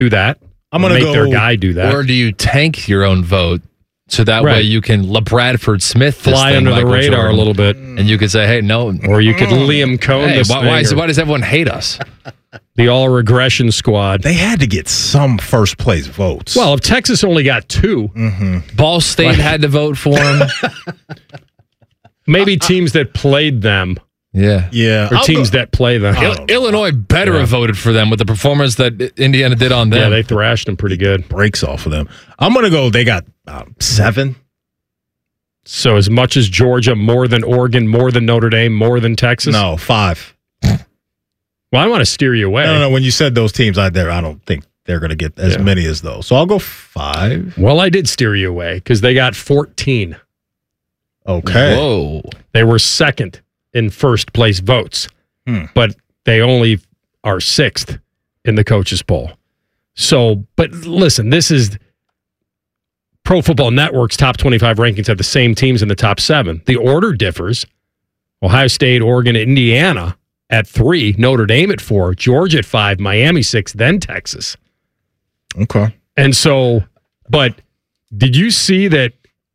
do that. I'm going to make their guy do that. Or do you tank your own vote so that way you can LaBradford Smith fly under the radar Jordan, a little bit, and you could say, "Hey, no," or you could Liam Cohn. Hey, why does everyone hate us? The all regression squad. They had to get some first place votes. Well, if Texas only got 2, Ball State had to vote for him. Maybe teams that played them. Yeah. Or teams that play them. Illinois better have voted for them with the performance that Indiana did on them. Yeah, they thrashed them pretty good. Breaks off of them. I'm going to go, they got 7. So as much as Georgia, more than Oregon, more than Notre Dame, more than Texas? No, 5. Well, I want to steer you away. No. When you said those teams out there, I don't think they're going to get as many as those. So I'll go 5. Well, I did steer you away because they got 14. Okay. Whoa. They were second in first place votes, but they only are 6th in the coaches poll. So, but listen, this is Pro Football Network's top 25 rankings have the same teams in the top 7. The order differs. Ohio State, Oregon, Indiana at 3, Notre Dame at 4, Georgia at 5, Miami 6, then Texas. Okay. And so, but did you see that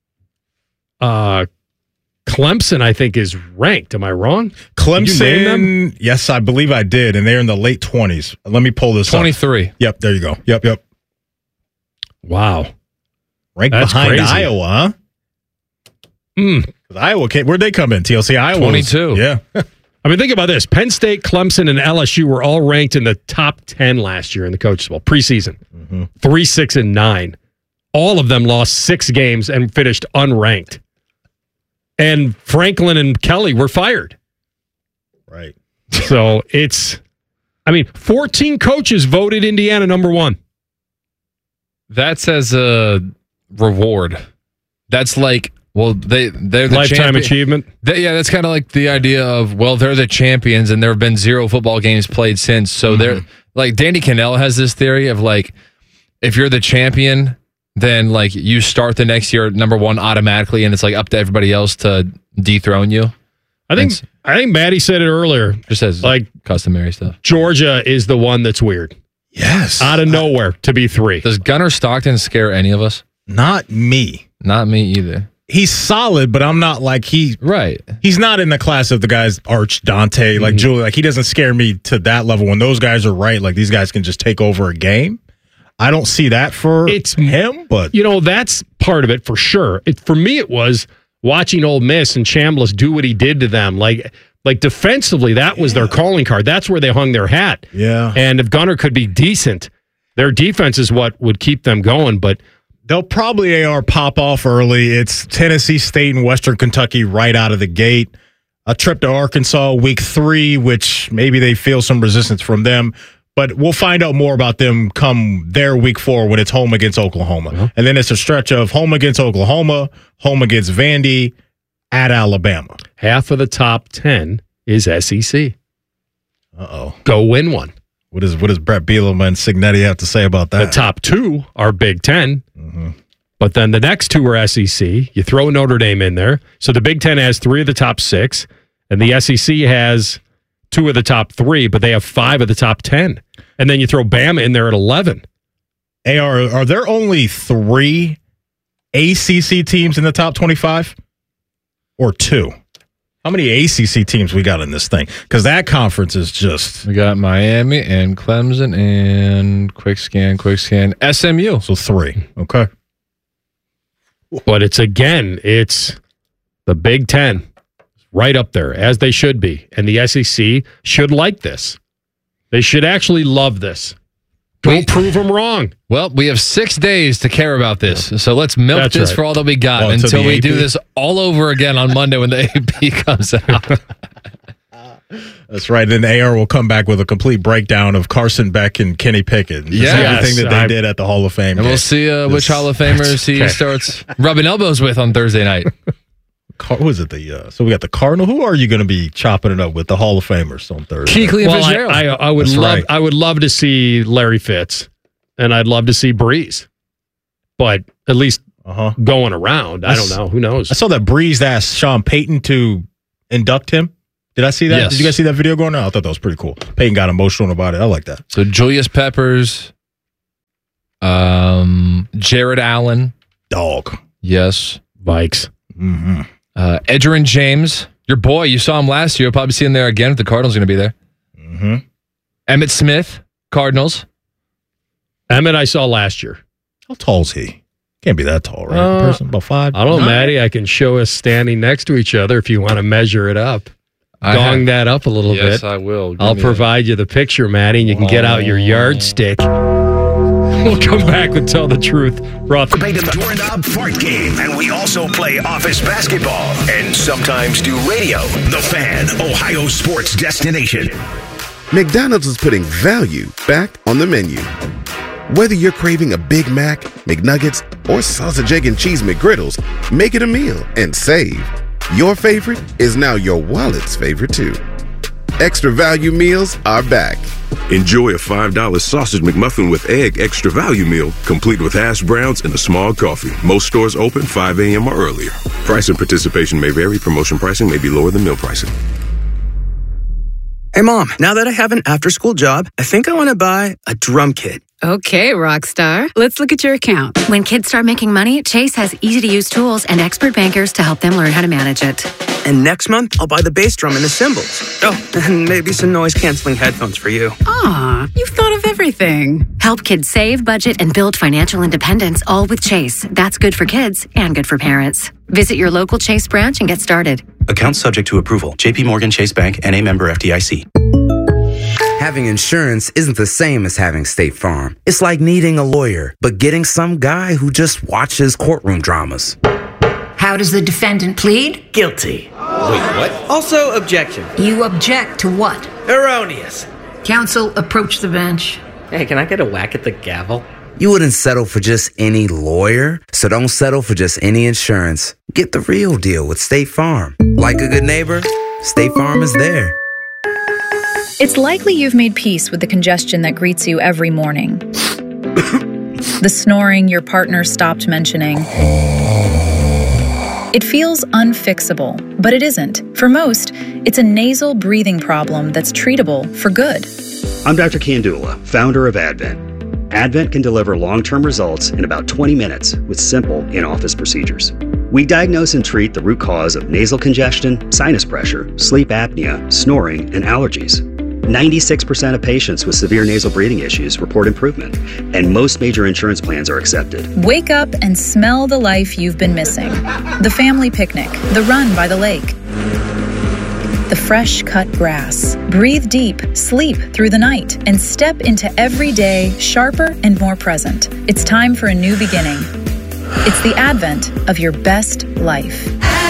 Clemson, I think, is ranked. Am I wrong? Clemson, yes, I believe I did, and they're in the late 20s. Let me pull this 23. up. Yep, there you go. Yep. Wow. Ranked That's behind crazy. Iowa, huh? Iowa, where'd they come in? TLC, Iowa. 22. Yeah. I mean, think about this. Penn State, Clemson, and LSU were all ranked in the top 10 last year in the Coaches Bowl, preseason. 3, 6, and 9. All of them lost 6 games and finished unranked. And Franklin and Kelly were fired. Right. So 14 coaches voted Indiana number 1. That's as a reward. That's like, well, they're the lifetime achievement. That's kind of like the idea of, well, they're the champions and there have been 0 football games played since. So they're like, Danny Cannell has this theory of like, if you're the champion, then like you start the next year at number 1 automatically, and it's like up to everybody else to dethrone you. I think Maddie said it earlier. Just as like customary stuff. Georgia is the one that's weird. Yes. Out of nowhere to be 3. Does Gunnar Stockton scare any of us? Not me. Not me either. He's solid, but I'm not like right. He's not in the class of the guys Arch, Dante, like Julie. Like he doesn't scare me to that level. When those guys are right, like these guys can just take over a game. I don't see that for him, but that's part of it for sure. For me, it was watching Ole Miss and Chambliss do what he did to them. Like defensively, that was their calling card. That's where they hung their hat. Yeah. And if Gunnar could be decent, their defense is what would keep them going. But they'll probably pop off early. It's Tennessee State and Western Kentucky right out of the gate. A trip to Arkansas week 3, which maybe they feel some resistance from them. But we'll find out more about them come their week 4 when it's home against Oklahoma. And then it's a stretch of home against Oklahoma, home against Vandy, at Alabama. Half of the top 10 is SEC. Uh-oh. Go win one. What does Brett Bielema and Signetti have to say about that? The top 2 are Big Ten. But then the next 2 are SEC. You throw Notre Dame in there. So the Big Ten has 3 of the top 6, and the SEC has 2 of the top 3, but they have 5 of the top 10. And then you throw Bama in there at 11. Are there only 3 ACC teams in the top 25? Or 2? How many ACC teams we got in this thing? Because that conference is just... We got Miami and Clemson and quick scan, SMU. So 3. Okay. But it's the Big Ten. Right up there, as they should be. And the SEC should like this. They should actually love this. Don't prove them wrong. Well, we have 6 days to care about this. So let's milk this for all that we got until we do this all over again on Monday when the AP comes out. That's right. Then AR will come back with a complete breakdown of Carson Beck and Kenny Pickett. Everything that they did at the Hall of Fame. And we'll see which Hall of Famers he starts rubbing elbows with on Thursday night. What was it? So we got the Cardinal. Who are you going to be chopping it up with? The Hall of Famers on Thursday. Kuechly and Fitzgerald. I would love to see Larry Fitz, and I'd love to see Breeze, but at least going around. I don't know. Who knows? I saw that Breeze asked Sean Payton to induct him. Did I see that? Yes. Did you guys see that video going on? I thought that was pretty cool. Payton got emotional about it. I like that. So Julius Peppers, Jared Allen. Dog. Yes. Vikes. Mm-hmm. Edgerrin James. Your boy. You saw him last year. You'll probably see him there again if the Cardinals are going to be there. Mm-hmm. Emmitt Smith. Cardinals. Emmett I saw last year. How tall is he? Can't be that tall, right? Person about 5. I don't know, Maddie. I can show us standing next to each other if you want to measure it up. Dong that up a little bit. Yes, I will. I'll provide you the picture, Maddie, and you can get out your yardstick. We'll come back and tell the truth. We play the Doorknob Fart Game, and we also play office basketball and sometimes do radio. The Fan, Ohio sports destination. McDonald's is putting value back on the menu. Whether you're craving a Big Mac, McNuggets, or sausage, egg, and cheese McGriddles, make it a meal and save. Your favorite is now your wallet's favorite, too. Extra value meals are back. Enjoy a $5 sausage McMuffin with egg extra value meal, complete with hash browns and a small coffee. Most stores open 5 a.m. or earlier. Price and participation may vary. Promotion pricing may be lower than meal pricing. Hey, Mom, now that I have an after-school job, I think I want to buy a drum kit. Okay, Rockstar. Let's look at your account. When kids start making money, Chase has easy-to-use tools and expert bankers to help them learn how to manage it. And next month, I'll buy the bass drum and the cymbals. Oh, and maybe some noise-canceling headphones for you. Aw, you've thought of everything. Help kids save, budget, and build financial independence, all with Chase. That's good for kids and good for parents. Visit your local Chase branch and get started. Account subject to approval. J.P. Morgan Chase Bank, N.A. member FDIC. Having insurance isn't the same as having State Farm. It's like needing a lawyer, but getting some guy who just watches courtroom dramas. How does the defendant plead? Guilty. Wait, what? Also, objection. You object to what? Erroneous. Counsel, approach the bench. Hey, can I get a whack at the gavel? You wouldn't settle for just any lawyer, so don't settle for just any insurance. Get the real deal with State Farm. Like a good neighbor, State Farm is there. It's likely you've made peace with the congestion that greets you every morning. The snoring your partner stopped mentioning. It feels unfixable, but it isn't. For most, it's a nasal breathing problem that's treatable for good. I'm Dr. Kandula, founder of Advent. Advent can deliver long-term results in about 20 minutes with simple in-office procedures. We diagnose and treat the root cause of nasal congestion, sinus pressure, sleep apnea, snoring, and allergies. 96% of patients with severe nasal breathing issues report improvement, and most major insurance plans are accepted. Wake up and smell the life you've been missing. The family picnic, the run by the lake, the fresh cut grass. Breathe deep, sleep through the night, and step into every day sharper and more present. It's time for a new beginning. It's the advent of your best life.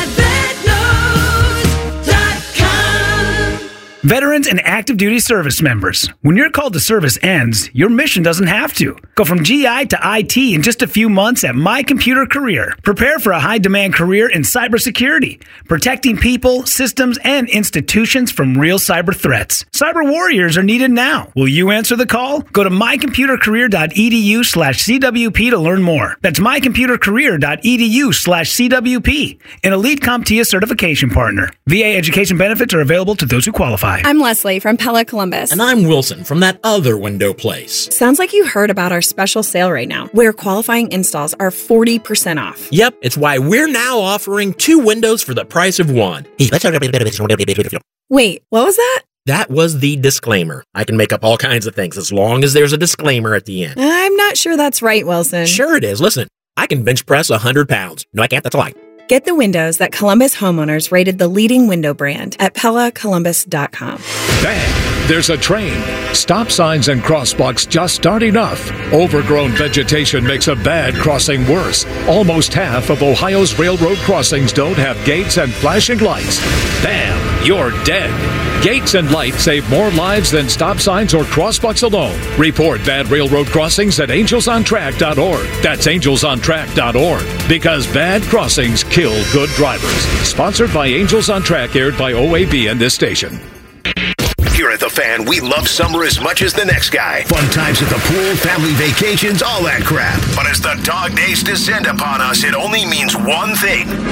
Veterans and active duty service members, when your call to service ends, your mission doesn't have to. Go from GI to IT in just a few months at My Computer Career. Prepare for a high-demand career in cybersecurity, protecting people, systems, and institutions from real cyber threats. Cyber warriors are needed now. Will you answer the call? Go to mycomputercareer.edu/CWP to learn more. That's mycomputercareer.edu/CWP, an elite CompTIA certification partner. VA education benefits are available to those who qualify. I'm Leslie from Pella Columbus. And I'm Wilson from that other window place. Sounds like you heard about our special sale right now, where qualifying installs are 40% off. Yep, it's why we're now offering 2 windows for the price of 1. Wait, what was that? That was the disclaimer. I can make up all kinds of things as long as there's a disclaimer at the end. I'm not sure that's right, Wilson. Sure it is. Listen, I can bench press 100 pounds. No, I can't. That's a lie. Get the windows that Columbus homeowners rated the leading window brand at PellaColumbus.com. Bang! There's a train. Stop signs and crosswalks just aren't enough. Overgrown vegetation makes a bad crossing worse. Almost half of Ohio's railroad crossings don't have gates and flashing lights. Bam! You're dead. Gates and lights save more lives than stop signs or crosswalks alone. Report bad railroad crossings at angelsontrack.org. That's angelsontrack.org. Because bad crossings kill good drivers. Sponsored by Angels on Track, aired by OAB and this station. Here at The Fan, we love summer as much as the next guy. Fun times at the pool, family vacations, all that crap. But as the dog days descend upon us, it only means one thing.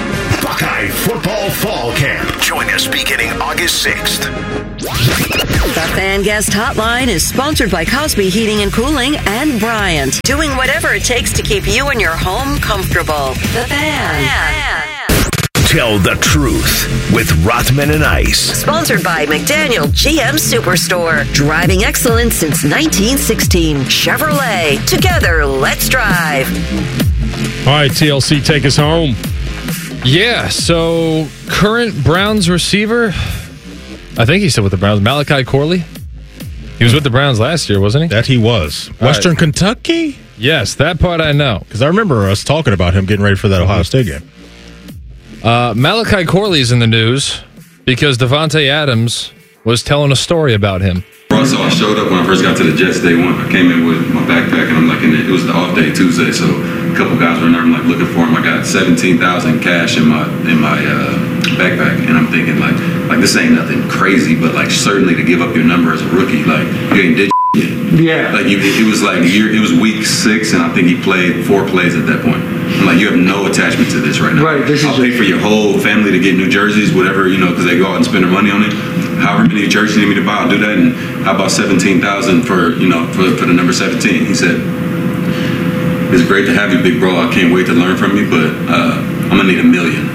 Buckeye Football Fall Camp. Join us beginning August 6th. The Fan Guest Hotline is sponsored by Cosby Heating and Cooling and Bryant, doing whatever it takes to keep you and your home comfortable. The Fan. Tell the truth with Rothman and Ice. Sponsored by McDaniel GM Superstore. Driving excellence since 1916. Chevrolet. Together, let's drive. All right, TLC, take us home. Yeah, so current Browns receiver, I think he's still with the Browns, Malachi Corley. He was with the Browns last year, wasn't he? That he was. Western Kentucky? Yes, that part I know. Because I remember us talking about him getting ready for that Ohio State game. Malachi Corley is in the news because Davante Adams was telling a story about him. So I showed up when I first got to the Jets day one. I came in with my backpack and I'm like, it was the off day Tuesday, so a couple guys were in there. I'm like looking for him. I got $17,000 cash in my backpack, and I'm thinking like this ain't nothing crazy, but like certainly to give up your number as a rookie, like you ain't did yet. Yeah. Like it was like it was week 6, and I think he played 4 plays at that point. I'm like, you have no attachment to this right now. Right. I'll pay for your whole family to get new jerseys, whatever, because they go out and spend their money on it. However many jerseys you need me to buy, I'll do that. And how about $17,000 for the number 17? He said, it's great to have you, big bro. I can't wait to learn from you, but I'm gonna need $1 million.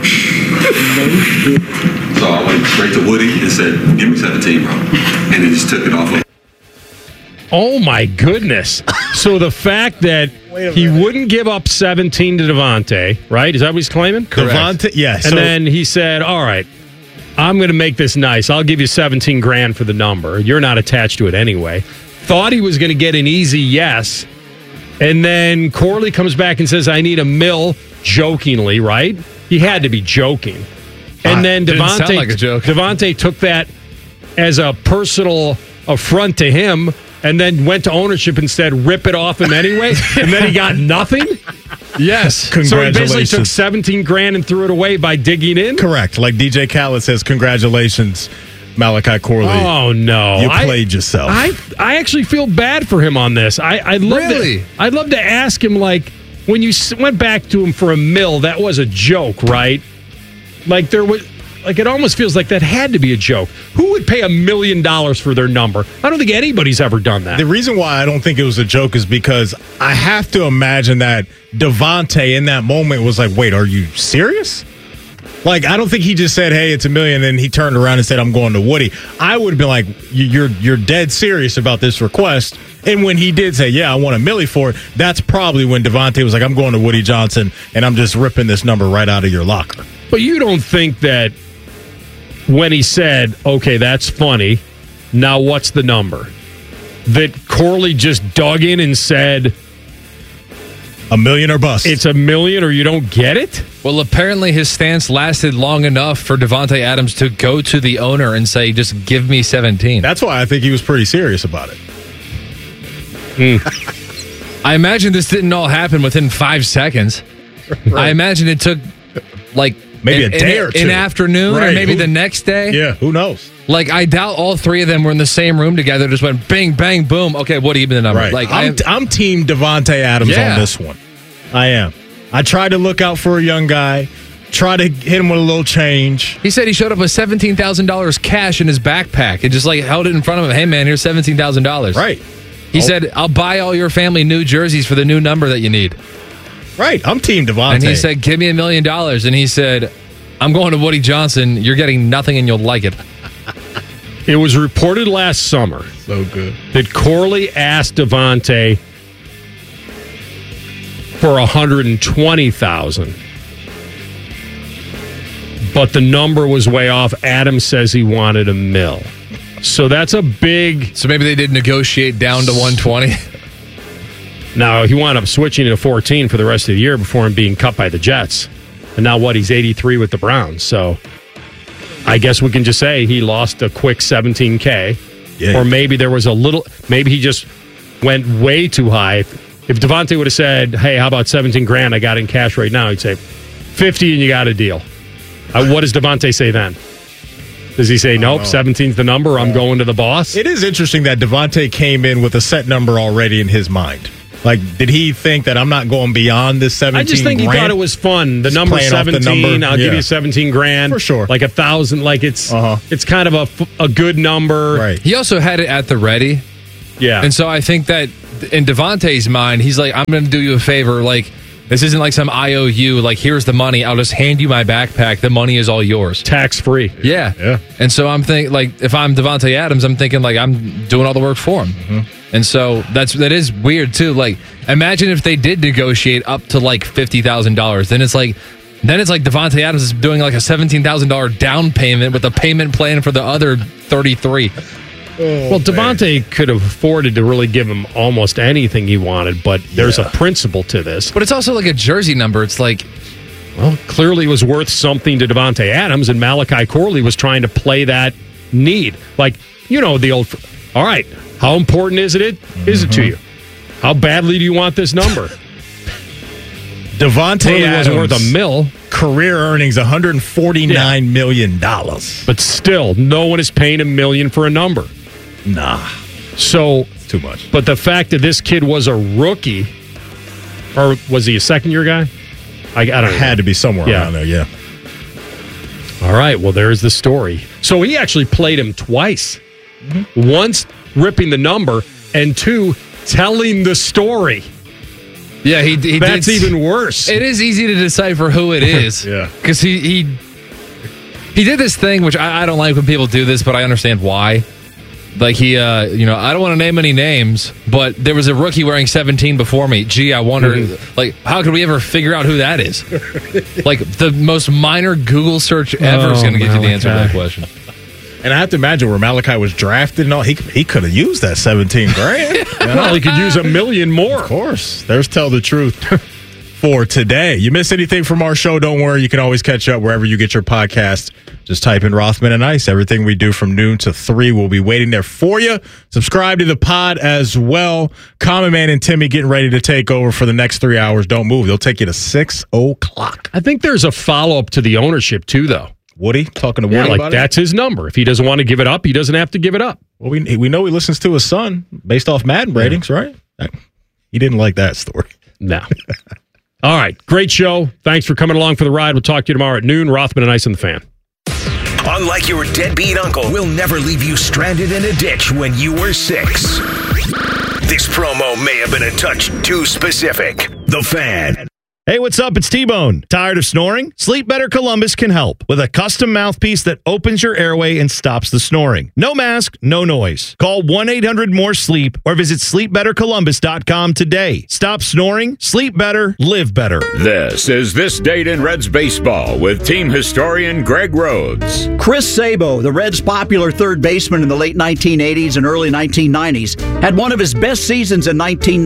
So I went straight to Woody and said, give me 17, bro. And he just took it off. Oh my goodness. So the fact that he wouldn't give up 17 to Davante, right? Is that what he's claiming? Correct. Davante, yes. And then he said, all right, I'm going to make this nice. I'll give you $17,000 for the number. You're not attached to it anyway. Thought he was going to get an easy yes. And then Corley comes back and says, I need $1 million, jokingly, right? He had to be joking. And then Davante took that as a personal affront to him, and then went to ownership and said, rip it off him anyway. And then he got nothing? Yes. So he basically took $17,000 and threw it away by digging in? Correct. Like DJ Khaled says, congratulations, Malachi Corley. Oh, no. You played yourself. I actually feel bad for him on this. I'd love to ask him, like, when you went back to him for $1 million, that was a joke, right? Like, it almost feels like that had to be a joke. Who would pay $1 million for their number? I don't think anybody's ever done that. The reason why I don't think it was a joke is because I have to imagine that Davante in that moment was like, wait, are you serious? Like, I don't think he just said, hey, it's $1 million, and he turned around and said, I'm going to Woody. I would have been like, you're dead serious about this request. And when he did say, yeah, I want $1 million for it, that's probably when Davante was like, I'm going to Woody Johnson, and I'm just ripping this number right out of your locker. But you don't think that when he said, okay, that's funny, now what's the number, that Corley just dug in and said, $1 million or bust. It's $1 million or you don't get it? Well, apparently his stance lasted long enough for Davante Adams to go to the owner and say, just give me 17. That's why I think he was pretty serious about it. I imagine this didn't all happen within 5 seconds. Right. I imagine it took like maybe a day or two. An afternoon, right. Or maybe the next day. Yeah, who knows? Like, I doubt all 3 of them were in the same room together, just went bing, bang, boom. Okay, what do you give me the number? Right. Like, I'm team Davante Adams on this one. I am. I tried to look out for a young guy, try to hit him with a little change. He said he showed up with $17,000 cash in his backpack and just like held it in front of him. Hey, man, here's $17,000. Right. He said, I'll buy all your family new jerseys for the new number that you need. Right. I'm team Davante. And he said, give me $1 million. And he said, I'm going to Woody Johnson. You're getting nothing and you'll like it. It was reported last summer. So good. That Corley asked Davante for $120,000. But the number was way off. Adams says he wanted $1 million. So that's a big... So maybe they did negotiate down to 120? Now, he wound up switching to 14 for the rest of the year before him being cut by the Jets. And now he's 83 with the Browns. So I guess we can just say he lost a quick $17K. Yeah. Or maybe there was a little... Maybe he just went way too high. If Davante would have said, hey, how about $17,000 I got in cash right now, he'd say, 50 and you got a deal. What does Davante say then? Does he say, nope, 17's the number, I'm going to the boss? It is interesting that Davante came in with a set number already in his mind. Like, did he think that I'm not going beyond this 17 I just think he thought it was fun. The number 17, I'll give you 17 grand. For sure. Like 1,000, like it's kind of a good number. Right. He also had it at the ready. Yeah. And so I think that in Devontae's mind, he's like, I'm going to do you a favor. Like, this isn't like some IOU. Like, here's the money. I'll just hand you my backpack. The money is all yours. Tax free. Yeah. And so I'm thinking, like, if I'm Devontae Adams, I'm thinking, like, I'm doing all the work for him. Mm-hmm. And so that is weird, too. Like, imagine if they did negotiate up to, like, $50,000. Then it's like Devontae Adams is doing, like, a $17,000 down payment with a payment plan for the other 33. Well, Devontae could have afforded to really give him almost anything he wanted, but there's a principle to this. But it's also like a jersey number. It's like, well, clearly it was worth something to Devontae Adams, and Malachi Corley was trying to play that need. Like, you know, the old, all right, how important is it to you? How badly do you want this number? Devontae Adams wasn't worth $1 million. Career earnings $149 million. But still, no one is paying $1 million for a number. Nah. So too much. But the fact that this kid was a rookie, or was he a second-year guy? I don't know. Had to be somewhere around there, yeah. All right, well, there's the story. So he actually played him twice. Mm-hmm. Once ripping the number, and two, telling the story. Yeah, he That's even worse. It is easy to decipher who it is. Yeah. Because he did this thing, which I don't like when people do this, but I understand why. Like I don't want to name any names, but there was a rookie wearing 17 before me. Gee, I wonder, like, how could we ever figure out who that is? Like, the most minor Google search ever is going to get you the answer to that question. And I have to imagine where Malachi was drafted and all, he could have used that 17 grand. Well, he could use $1 million more. Of course. There's Tell the Truth for today. You miss anything from our show, don't worry. You can always catch up wherever you get your podcast. Just type in Rothman and Ice. Everything we do from noon to 3 will be waiting there for you. Subscribe to the pod as well. Common Man and Timmy getting ready to take over for the next 3 hours. Don't move. They'll take you to 6 o'clock. I think there's a follow-up to the ownership, too, though. Woody? Talking to Woody like about that's his number. If he doesn't want to give it up, he doesn't have to give it up. Well, we know he listens to his son based off Madden ratings, right? He didn't like that story. No. All right. Great show. Thanks for coming along for the ride. We'll talk to you tomorrow at noon. Rothman and Ice on the Fan. Unlike your deadbeat uncle, we'll never leave you stranded in a ditch when you were 6. This promo may have been a touch too specific. The Fan. Hey, what's up? It's T-Bone. Tired of snoring? Sleep Better Columbus can help with a custom mouthpiece that opens your airway and stops the snoring. No mask, no noise. Call 1-800-MORE-SLEEP or visit sleepbettercolumbus.com today. Stop snoring, sleep better, live better. This is This Date in Reds Baseball with team historian Greg Rhodes. Chris Sabo, the Reds' popular third baseman in the late 1980s and early 1990s, had one of his best seasons in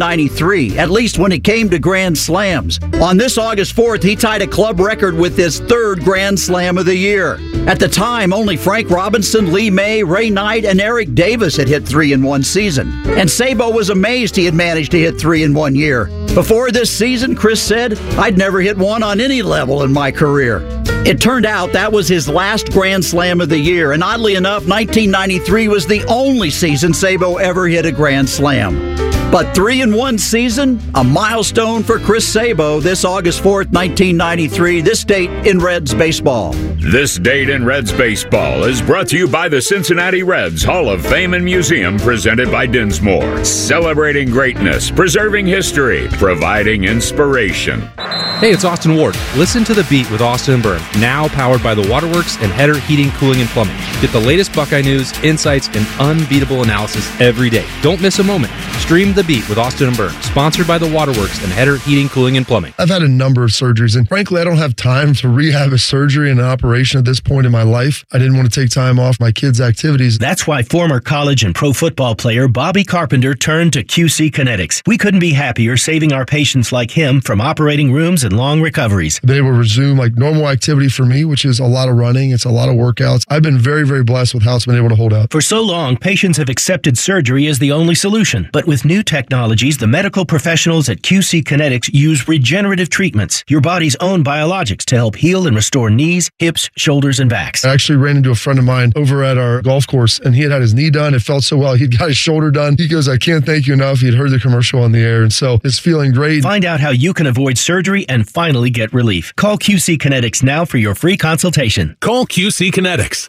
1993, at least when it came to grand slams. On this August 4th, he tied a club record with his third Grand Slam of the year. At the time, only Frank Robinson, Lee May, Ray Knight, and Eric Davis had hit 3 in one season. And Sabo was amazed he had managed to hit 3 in 1 year. Before this season, Chris said, "I'd never hit one on any level in my career." It turned out that was his last Grand Slam of the year, and oddly enough, 1993 was the only season Sabo ever hit a Grand Slam. But 3 in 1 season, a milestone for Chris Sabo this August 4th, 1993, this date in Reds baseball. This Date in Reds Baseball is brought to you by the Cincinnati Reds Hall of Fame and Museum, presented by Dinsmore. Celebrating greatness, preserving history, providing inspiration. Hey, it's Austin Ward. Listen to The Beat with Austin and Byrne, now powered by the Waterworks and Header Heating, Cooling, and Plumbing. Get the latest Buckeye news, insights, and unbeatable analysis every day. Don't miss a moment. Stream The Beat with Austin and Byrne, sponsored by the Waterworks and Header Heating, Cooling, and Plumbing. I've had a number of surgeries, and frankly, I don't have time to rehab a surgery and an operation at this point in my life. I didn't want to take time off my kids' activities. That's why former college and pro football player Bobby Carpenter turned to QC Kinetics. We couldn't be happier saving our patients like him from operating rooms and long recoveries. They will resume like normal activity for me, which is a lot of running. It's a lot of workouts. I've been very, very blessed with how it's been able to hold up. For so long, patients have accepted surgery as the only solution. But with new technologies, the medical professionals at QC Kinetics use regenerative treatments, your body's own biologics, to help heal and restore knees, hips, shoulders, and backs. I actually ran into a friend of mine over at our golf course, and he had his knee done. It felt so well. He'd got his shoulder done. He goes, I can't thank you enough. He'd heard the commercial on the air, and so it's feeling great. Find out how you can avoid surgery and finally get relief. Call QC Kinetics now for your free consultation. Call QC Kinetics,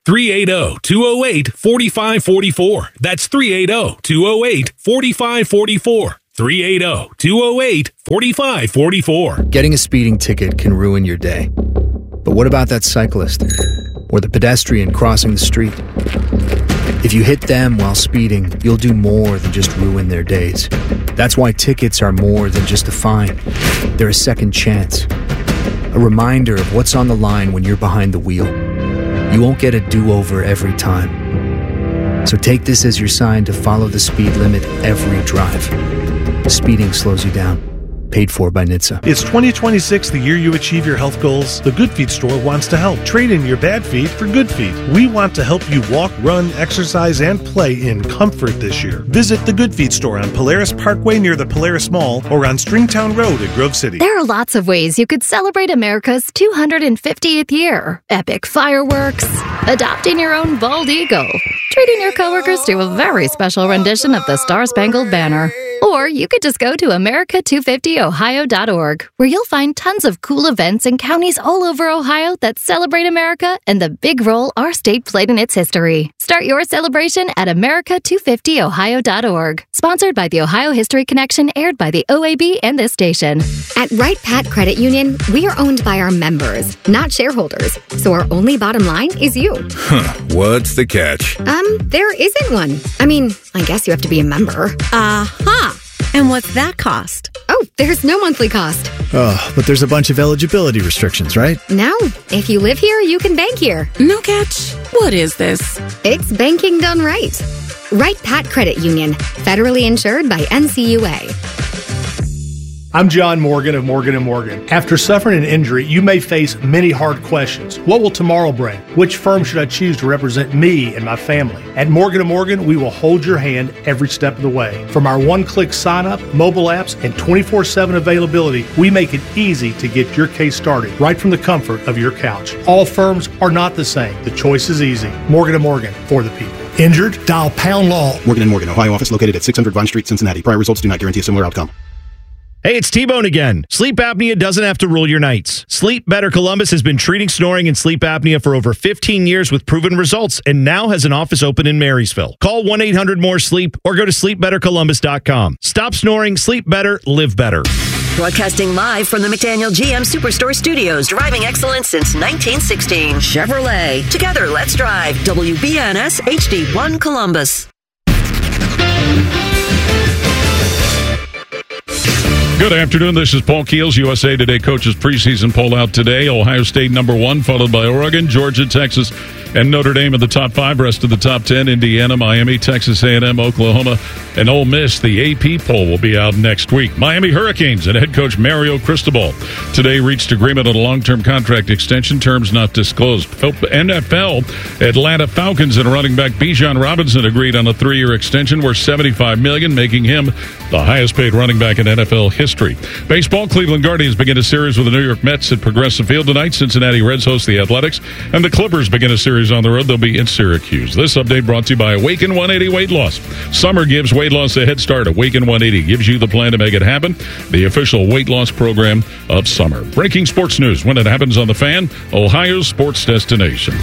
380-208-4544. That's 380-208-4544. 380-208-4544. Getting a speeding ticket can ruin your day. But what about that cyclist? Or the pedestrian crossing the street? If you hit them while speeding, you'll do more than just ruin their days. That's why tickets are more than just a fine. They're a second chance. A reminder of what's on the line when you're behind the wheel. You won't get a do-over every time. So take this as your sign to follow the speed limit every drive. Speeding slows you down. Paid for by NHTSA. It's 2026, the year you achieve your health goals. The Good Feet store wants to help. Trade in your bad feet for good feet. We want to help you walk, run, exercise, and play in comfort this year. Visit the Good Feet store on Polaris Parkway near the Polaris Mall or on Stringtown Road in Grove City. There are lots of ways you could celebrate America's 250th year. Epic fireworks, adopting your own bald eagle, treating your coworkers to a very special rendition of the Star-Spangled Banner. Or you could just go to America250ohio.org, where you'll find tons of cool events in counties all over Ohio that celebrate America and the big role our state played in its history. Start your celebration at America250ohio.org. Sponsored by the Ohio History Connection, aired by the OAB and this station. At Wright Pat Credit Union, we are owned by our members, not shareholders. So our only bottom line is you. What's the catch? There isn't one. I mean, I guess you have to be a member. Aha! And what's that cost? Oh, there's no monthly cost. Oh, but there's a bunch of eligibility restrictions, right? No. If you live here, you can bank here. No catch. What is this? It's banking done right. Wright Pat Credit Union, federally insured by NCUA. I'm John Morgan of Morgan & Morgan. After suffering an injury, you may face many hard questions. What will tomorrow bring? Which firm should I choose to represent me and my family? At Morgan & Morgan, we will hold your hand every step of the way. From our one-click sign-up, mobile apps, and 24/7 availability, we make it easy to get your case started right from the comfort of your couch. All firms are not the same. The choice is easy. Morgan & Morgan, for the people. Injured? Dial # law. Morgan & Morgan, Ohio office located at 600 Vine Street, Cincinnati. Prior results do not guarantee a similar outcome. Hey, it's T-Bone again. Sleep apnea doesn't have to rule your nights. Sleep Better Columbus has been treating snoring and sleep apnea for over 15 years with proven results and now has an office open in Marysville. Call 1-800-MORE-SLEEP or go to sleepbettercolumbus.com. Stop snoring, sleep better, live better. Broadcasting live from the McDaniel GM Superstore Studios, driving excellence since 1916. Chevrolet. Together, let's drive. WBNS HD1 Columbus. Good afternoon. This is Paul Keels, USA Today Coaches preseason poll out today. Ohio State #1, followed by Oregon, Georgia, Texas, and Notre Dame in the top 5. Rest of the top 10, Indiana, Miami, Texas A&M, Oklahoma, and Ole Miss. The AP poll will be out next week. Miami Hurricanes and head coach Mario Cristobal today reached agreement on a long-term contract extension, terms not disclosed. NFL, Atlanta Falcons and running back Bijan Robinson agreed on a 3-year extension worth $75 million, making him the highest-paid running back in NFL history. Baseball, Cleveland Guardians begin a series with the New York Mets at Progressive Field tonight. Cincinnati Reds host the Athletics, and the Clippers begin a series on the road. They'll be in Syracuse. This update brought to you by Awaken 180 Weight Loss. Summer gives weight loss a head start. Awaken 180 gives you the plan to make it happen. The official weight loss program of summer. Breaking sports news when it happens on The Fan, Ohio's sports destination.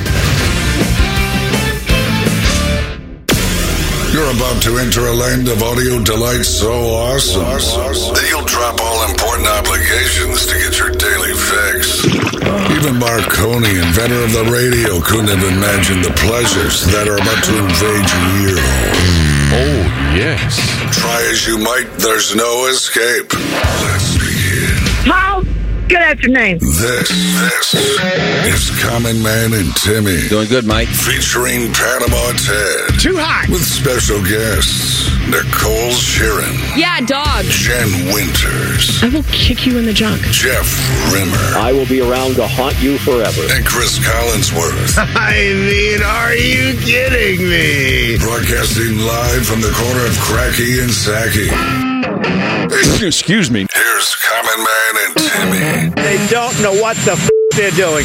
You're about to enter a land of audio delight so awesome that you'll drop all important obligations to get your daily fix. Even Marconi, inventor of the radio, couldn't have imagined the pleasures that are about to invade your ear hole. Oh, yes. Try as you might, there's no escape. Let's begin. Paul, good afternoon. This is Common Man and Timmy. Doing good, Mike. Featuring Panama Ted. Too hot. With special guests, Nicole Sheeran. Yeah, dog. Jen Winters. I will kick you in the junk. Jeff Rimmer. I will be around to haunt you forever. And Chris Collinsworth. I mean, are you kidding me? Broadcasting live from the corner of Cracky and Sacky. Excuse me. Here's Common Man and Timmy. They don't know what the they're doing.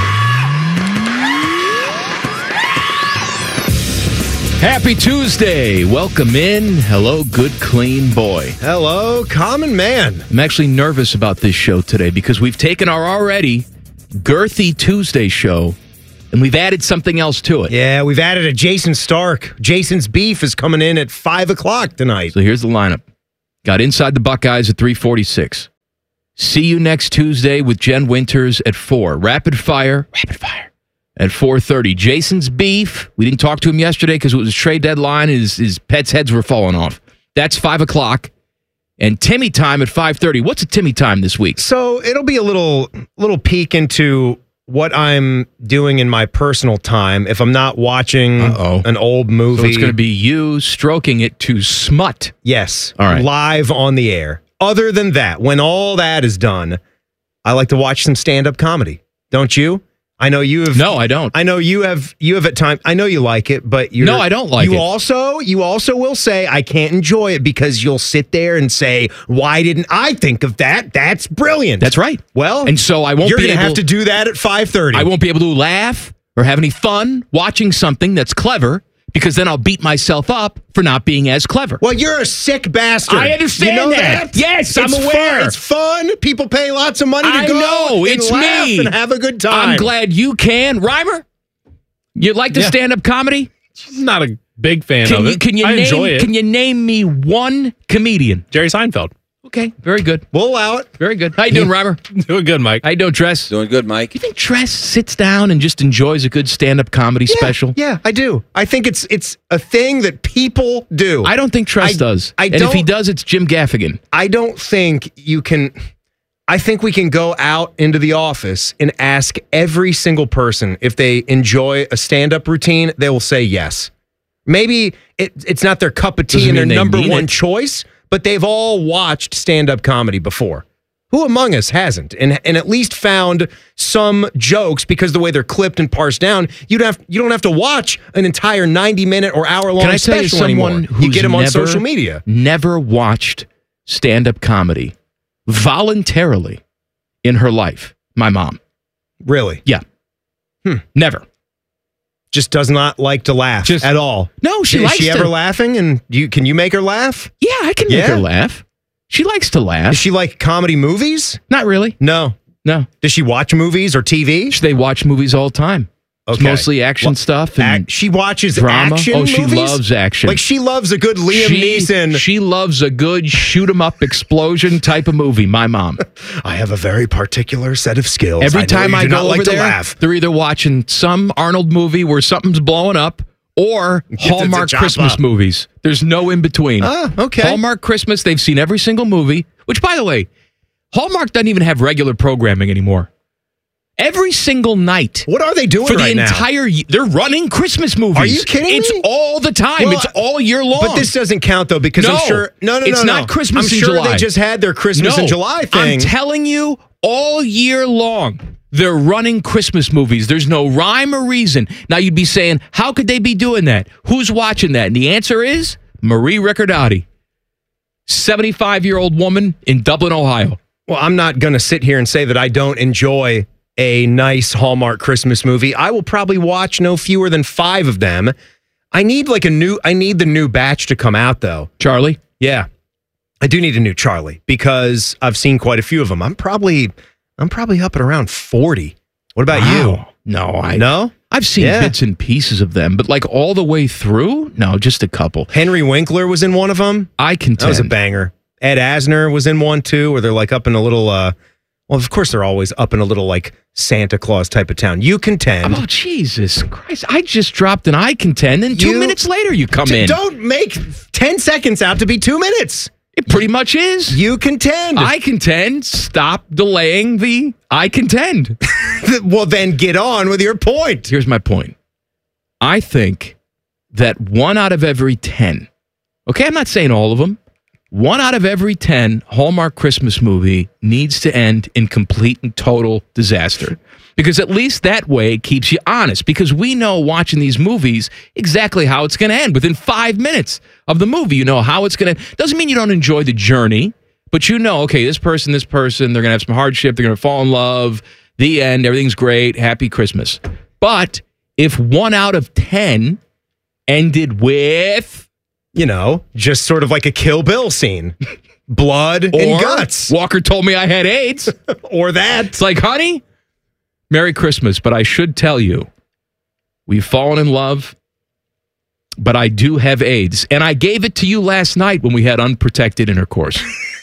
Happy Tuesday. Welcome in. Hello, good, clean boy. Hello, Common Man. I'm actually nervous about this show today because we've taken our already girthy Tuesday show and we've added something else to it. Yeah, we've added a Jason Stark. Jason's Beef is coming in at 5 o'clock tonight. So here's the lineup. Got Inside the Buckeyes at 3:46. See you next Tuesday with Jen Winters at 4. Rapid Fire. At 4:30. Jason's Beef. We didn't talk to him yesterday because it was trade deadline. His pets' heads were falling off. That's 5 o'clock. And Timmy Time at 5:30. What's a Timmy Time this week? So it'll be a little peek into what I'm doing in my personal time if I'm not watching an old movie. So it's going to be you stroking it to smut. Yes. All right. Live on the air. Other than that, when all that is done, I like to watch some stand-up comedy. Don't you? I know you have. No, I don't. I know you have at times. I know you like it, but No, I don't like it. You also will say, I can't enjoy it because you'll sit there and say, why didn't I think of that? That's brilliant. That's right. Well, and so I won't you're be going to able have to do that at 5:30. I won't be able to laugh or have any fun watching something that's clever because then I'll beat myself up for not being as clever. Well, you're a sick bastard. I understand you know that. Yes, I'm aware. It's fun. People pay lots of money to go. I know. It's laugh me. And have a good time. I'm glad you can. Reimer, you like the stand-up comedy? Not a big fan of it. Can you enjoy it. Can you name me one comedian? Jerry Seinfeld. Okay, very good. We'll allow it. Very good. How you doing, Reimer? Doing good, Mike. How you doing, Tress? Doing good, Mike. You think Tress sits down and just enjoys a good stand-up comedy special? Yeah, I do. I think it's a thing that people do. I don't think Tress does. And if he does, it's Jim Gaffigan. I don't think you can. I think we can go out into the office and ask every single person if they enjoy a stand-up routine. They will say yes. Maybe it's not their cup of tea and their number one choice, but they've all watched stand-up comedy before. Who among us hasn't? And at least found some jokes because the way they're clipped and parsed down, you don't have to watch an entire 90-minute or hour-long special anymore. You get them on social media. Never watched stand-up comedy voluntarily in her life. My mom. Really? Yeah. Never. Just does not like to laugh at all. No, she Is likes she to. ever laughing? And can you make her laugh? Yeah, I can make her laugh. She likes to laugh. Does she like comedy movies? Not really. No. Does she watch movies or TV? They watch movies all the time. It's mostly action stuff. And she watches drama. action movies? movies? She loves action. Like she loves a good Liam Neeson. She loves a good shoot-'em-up explosion type of movie, my mom. I have a very particular set of skills. Every time I go over there, laugh. they're either watching some Arnold movie where something's blowing up or Hallmark Christmas movies. There's no in between. Okay. Hallmark Christmas, they've seen every single movie, which, by the way, Hallmark doesn't even have regular programming anymore. Every single night. What are they doing for right the now? entire year? They're running Christmas movies. Are you kidding me? It's all the time. Well, it's all year long. But this doesn't count, though, because I'm sure... No, it's not Christmas I'm in sure July. they just had their Christmas in July thing. I'm telling you, all year long, they're running Christmas movies. There's no rhyme or reason. Now, you'd be saying, how could they be doing that? Who's watching that? And the answer is Marie Ricciardotti, 75-year-old woman in Dublin, Ohio. Well, I'm not going to sit here and say that I don't enjoy a nice Hallmark Christmas movie. I will probably watch no fewer than 5 of them. I need the new batch to come out, though. Charlie? Yeah. I do need a new Charlie because I've seen quite a few of them. I'm probably up at around 40. What about you? No, I've seen bits and pieces of them, but like all the way through? No, just a couple. Henry Winkler was in one of them. I contend. That was a banger. Ed Asner was in one too, where they're like up in a little, well, of course they're always up in a little like Santa Claus type of town. You contend. Oh, Jesus Christ. I just dropped an I contend, and 2 minutes later you come in. Don't make 10 seconds out to be 2 minutes. It pretty much is. You contend. I contend. Stop delaying the I contend. Well, then get on with your point. Here's my point. I think that 1 out of every 10, okay, I'm not saying all of them, 1 out of every 10 Hallmark Christmas movie needs to end in complete and total disaster. Because at least that way it keeps you honest. Because we know watching these movies exactly how it's going to end. Within 5 minutes of the movie, you know how it's going to. Doesn't mean you don't enjoy the journey, but you know, okay, this person, they're going to have some hardship. They're going to fall in love. The end. Everything's great. Happy Christmas. But if 1 out of 10 ended with, just sort of like a Kill Bill scene. Blood and guts. Walker told me I had AIDS. Or that. It's like, honey, Merry Christmas. But I should tell you, we've fallen in love, but I do have AIDS. And I gave it to you last night when we had unprotected intercourse.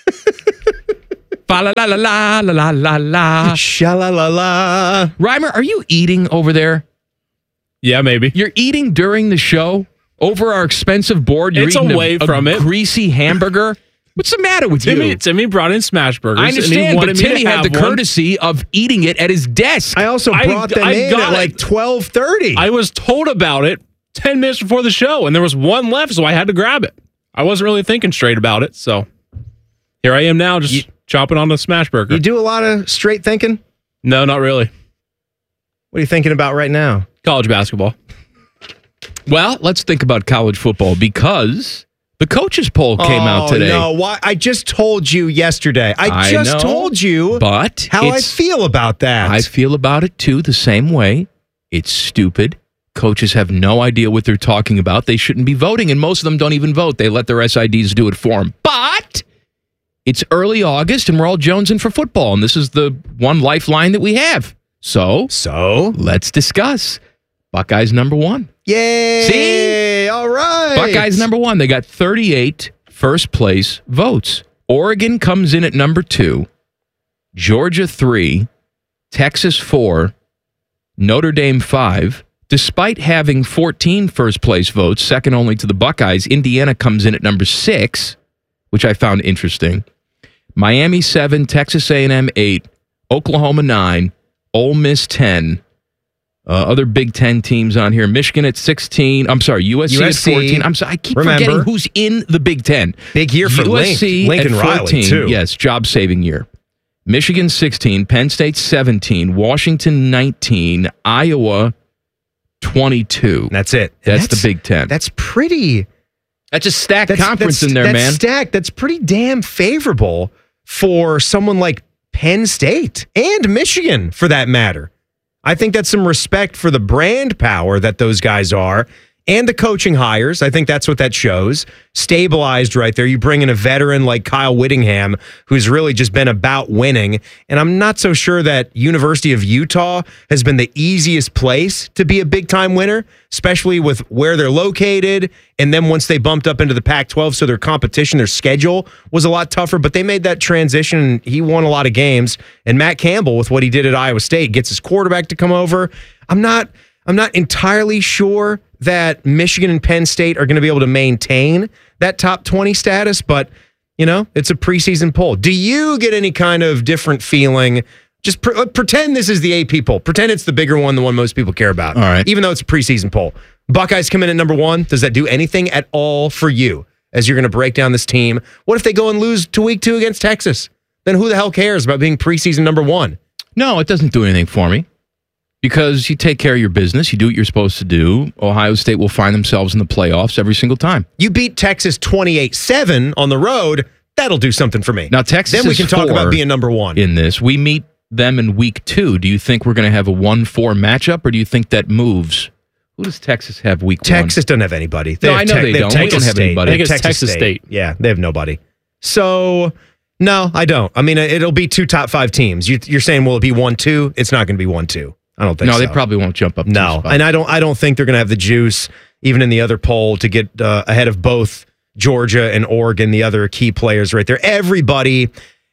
Fa la la la la la la la. Sha la la la. Reimer, are you eating over there? Yeah, maybe. You're eating during the show? Over our expensive board? You're it's eating away from it. Greasy hamburger? What's the matter with you? Timmy brought in smash burgers. I understand, but Timmy had the courtesy of eating it at his desk. I also brought them in at like 12:30. I was told about it 10 minutes before the show, and there was one left, so I had to grab it. I wasn't really thinking straight about it, so here I am now, just chopping on the smash burger. You do a lot of straight thinking? No, not really. What are you thinking about right now? College basketball. Well, let's think about college football because the coaches poll came out today. No, why? I just told you yesterday. I just told you but how I feel about that. I feel about it too the same way. It's stupid. Coaches have no idea what they're talking about. They shouldn't be voting, and most of them don't even vote. They let their SIDs do it for them. But it's early August, and we're all jonesing for football, and this is the one lifeline that we have. So let's discuss. Buckeyes number 1. Yay! See? All right. Buckeyes number 1. They got 38 first place votes. Oregon comes in at number 2. Georgia 3. Texas 4. Notre Dame 5. Despite having 14 first place votes, second only to the Buckeyes, Indiana comes in at number 6, which I found interesting. Miami 7. Texas A&M 8. Oklahoma 9. Ole Miss 10. Other Big Ten teams on here. Michigan at 16. I'm sorry, USC at 14. I'm sorry, I keep forgetting who's in the Big Ten. Big year for USC Lincoln at 14. Riley, too. Yes, job-saving year. Michigan 16. Penn State 17. Washington 19. Iowa 22. That's it. That's the Big Ten. That's pretty. That's a stacked conference in there, man. That's stacked. That's pretty damn favorable for someone like Penn State and Michigan, for that matter. I think that's some respect for the brand power that those guys are and the coaching hires. I think that's what that shows. Stabilized right there. You bring in a veteran like Kyle Whittingham, who's really just been about winning. And I'm not so sure that University of Utah has been the easiest place to be a big-time winner, especially with where they're located. And then once they bumped up into the Pac-12, so their competition, their schedule was a lot tougher. But they made that transition, and he won a lot of games. And Matt Campbell, with what he did at Iowa State, gets his quarterback to come over. I'm not entirely sure that Michigan and Penn State are going to be able to maintain that top 20 status, but, it's a preseason poll. Do you get any kind of different feeling? Just pretend this is the AP poll. Pretend it's the bigger one, the one most people care about. All right. Even though it's a preseason poll. Buckeyes come in at number 1. Does that do anything at all for you as you're going to break down this team? What if they go and lose to week 2 against Texas? Then who the hell cares about being preseason number 1? No, it doesn't do anything for me. Because you take care of your business, you do what you're supposed to do. Ohio State will find themselves in the playoffs every single time. You beat Texas 28-7 on the road. That'll do something for me. Now, Texas then we can talk about being number 1. In this, we meet them in week 2. Do you think we're going to have a 1-4 matchup, or do you think that moves? Who does Texas have week 1? Texas doesn't have anybody. I know they don't. They don't have anybody. I think it's Texas State. Yeah, they have nobody. So, no, I don't. I mean, it'll be 2 top 5 teams. You're saying, will it be 1-2? It's not going to be 1-2. I don't think so. No, they probably won't jump up. No, and I don't think they're going to have the juice, even in the other poll, to get ahead of both Georgia and Oregon, the other key players right there. Everybody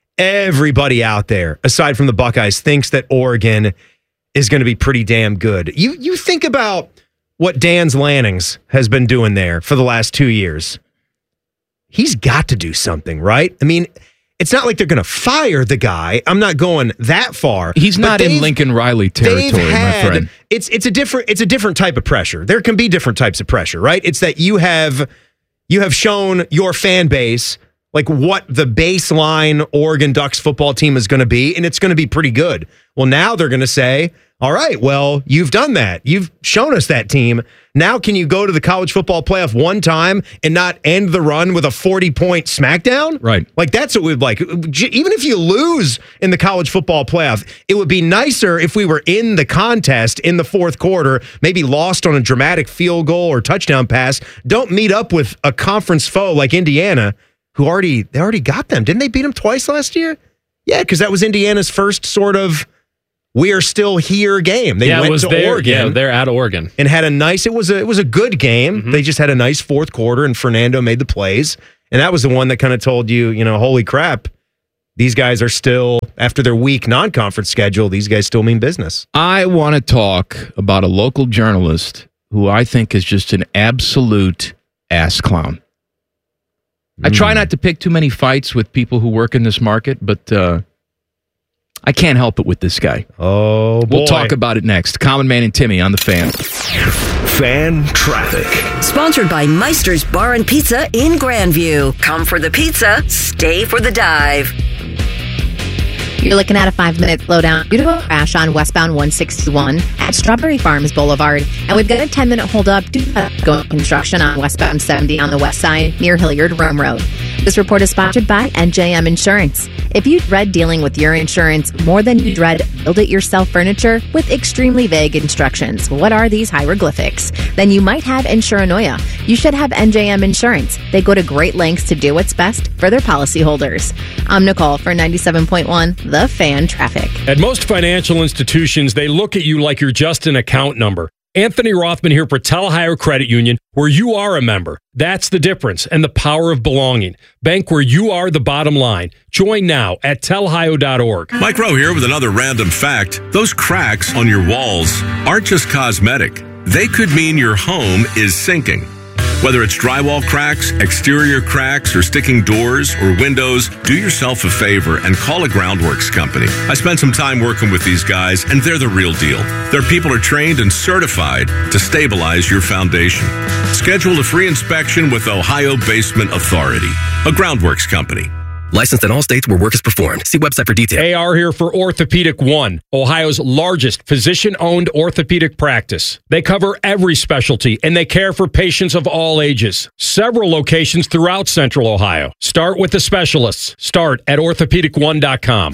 out there, aside from the Buckeyes, thinks that Oregon is going to be pretty damn good. You think about what Dan Lannings has been doing there for the last 2 years. He's got to do something, right? I mean, it's not like they're going to fire the guy. I'm not going that far. He's not in Lincoln Riley territory, my friend. It's a different type of pressure. There can be different types of pressure, right? It's that you have shown your fan base like what the baseline Oregon Ducks football team is going to be, and it's going to be pretty good. Well, now they're going to say, All right, well, you've done that. You've shown us that team. Now can you go to the college football playoff one time and not end the run with a 40-point smackdown? Right. Like, that's what we'd like. Even if you lose in the college football playoff, it would be nicer if we were in the contest in the fourth quarter, maybe lost on a dramatic field goal or touchdown pass. Don't meet up with a conference foe like Indiana, who already got them. Didn't they beat them twice last year? Yeah, because that was Indiana's first sort of we are still here game. They went to Oregon. Yeah, they're at Oregon. And had a nice, it was a good game. Mm-hmm. They just had a nice fourth quarter, and Fernando made the plays. And that was the one that kind of told you, holy crap, these guys are still, after their weak non-conference schedule, these guys still mean business. I want to talk about a local journalist who I think is just an absolute ass clown. I try not to pick too many fights with people who work in this market, but I can't help it with this guy. Oh, boy. We'll talk about it next. Common Man and Timmy on the Fan. Fan traffic. Sponsored by Meister's Bar and Pizza in Grandview. Come for the pizza, stay for the dive. You're looking at a 5-minute slowdown due to a crash on westbound 161 at Strawberry Farms Boulevard. And we've got a 10-minute holdup due to ongoing construction on westbound 70 on the west side near Hilliard Rome Road. This report is sponsored by NJM Insurance. If you dread dealing with your insurance more than you dread build-it-yourself furniture with extremely vague instructions, what are these hieroglyphics? Then you might have insuranoia. You should have NJM Insurance. They go to great lengths to do what's best for their policyholders. I'm Nicole for 97.1 The Fan Traffic. At most financial institutions, they look at you like you're just an account number. Anthony Rothman here for Ohio Credit Union, where you are a member. That's the difference and the power of belonging. Bank where you are the bottom line. Join now at telhio.org. Mike Rowe here with another random fact. Those cracks on your walls aren't just cosmetic. They could mean your home is sinking. Whether it's drywall cracks, exterior cracks, or sticking doors or windows, do yourself a favor and call a Groundworks company. I spent some time working with these guys, and they're the real deal. Their people are trained and certified to stabilize your foundation. Schedule a free inspection with Ohio Basement Authority, a Groundworks company. Licensed in all states where work is performed. See website for details. AR here for Orthopedic One, Ohio's largest physician-owned orthopedic practice. They cover every specialty, and they care for patients of all ages. Several locations throughout Central Ohio. Start with the specialists. Start at orthopedic1.com.